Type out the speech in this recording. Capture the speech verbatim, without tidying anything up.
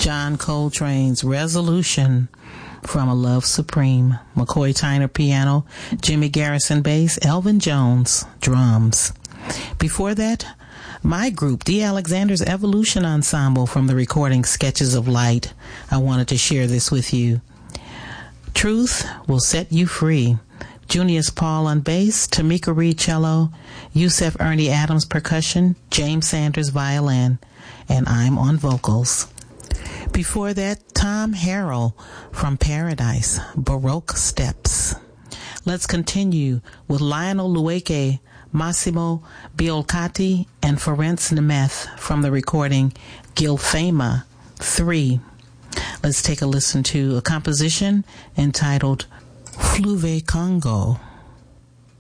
John Coltrane's Resolution from A Love Supreme. McCoy Tyner piano, Jimmy Garrison bass, Elvin Jones drums. Before that, my group, D. Alexander's Evolution Ensemble from the recording Sketches of Light. I wanted to share this with you. Truth Will Set You Free. Junius Paul on bass, Tamika Reed cello, Yusef Ernie Adams percussion, James Sanders violin, and I'm on vocals. Before that, Tom Harrell from Paradise, Baroque Steps. Let's continue with Lionel Lueke, Massimo Biolcati, and Ferenc Nemeth from the recording Gilfama three. Let's take a listen to a composition entitled Fleuve Congo.